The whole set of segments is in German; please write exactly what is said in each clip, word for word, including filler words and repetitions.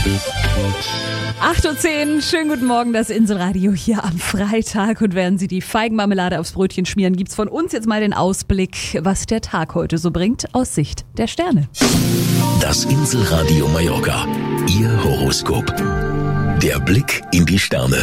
acht Uhr zehn, schönen guten Morgen, das Inselradio hier am Freitag. Und während Sie die Feigenmarmelade aufs Brötchen schmieren, gibt's von uns jetzt mal den Ausblick, was der Tag heute so bringt, aus Sicht der Sterne. Das Inselradio Mallorca, Ihr Horoskop. Der Blick in die Sterne.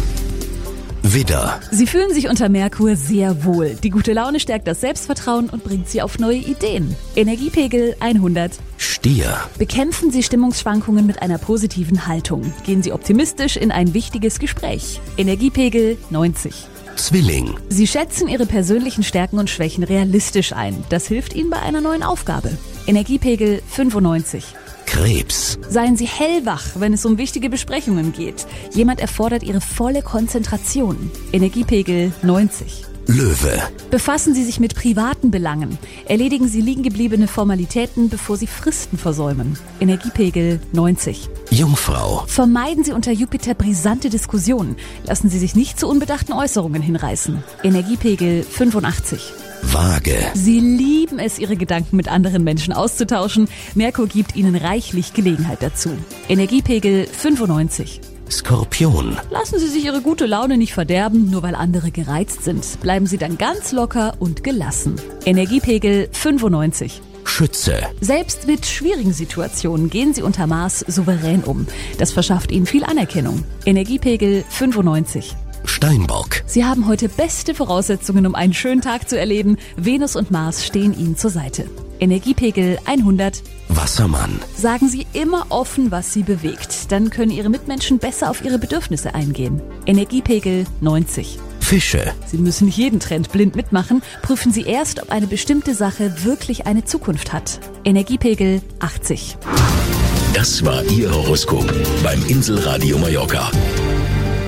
Widder. Sie fühlen sich unter Merkur sehr wohl. Die gute Laune stärkt das Selbstvertrauen und bringt Sie auf neue Ideen. Energiepegel hundert. Stier. Bekämpfen Sie Stimmungsschwankungen mit einer positiven Haltung. Gehen Sie optimistisch in ein wichtiges Gespräch. Energiepegel neunzig. Zwilling. Sie schätzen Ihre persönlichen Stärken und Schwächen realistisch ein. Das hilft Ihnen bei einer neuen Aufgabe. Energiepegel fünfundneunzig. Krebs. Seien Sie hellwach, wenn es um wichtige Besprechungen geht. Jemand erfordert Ihre volle Konzentration. Energiepegel neunzig. Löwe. Befassen Sie sich mit privaten Belangen. Erledigen Sie liegengebliebene Formalitäten, bevor Sie Fristen versäumen. Energiepegel neunzig. Jungfrau. Vermeiden Sie unter Jupiter brisante Diskussionen. Lassen Sie sich nicht zu unbedachten Äußerungen hinreißen. Energiepegel fünfundachtzig. Waage. Sie lieben es, Ihre Gedanken mit anderen Menschen auszutauschen. Merkur gibt Ihnen reichlich Gelegenheit dazu. Energiepegel fünfundneunzig. Skorpion. Lassen Sie sich Ihre gute Laune nicht verderben, nur weil andere gereizt sind. Bleiben Sie dann ganz locker und gelassen. Energiepegel fünfundneunzig. Schütze. Selbst mit schwierigen Situationen gehen Sie unter Maß souverän um. Das verschafft Ihnen viel Anerkennung. Energiepegel fünfundneunzig. Steinbock. Sie haben heute beste Voraussetzungen, um einen schönen Tag zu erleben. Venus und Mars stehen Ihnen zur Seite. Energiepegel hundert. Wassermann. Sagen Sie immer offen, was Sie bewegt. Dann können Ihre Mitmenschen besser auf Ihre Bedürfnisse eingehen. Energiepegel neunzig. Fische. Sie müssen nicht jeden Trend blind mitmachen. Prüfen Sie erst, ob eine bestimmte Sache wirklich eine Zukunft hat. Energiepegel achtzig. Das war Ihr Horoskop beim Inselradio Mallorca.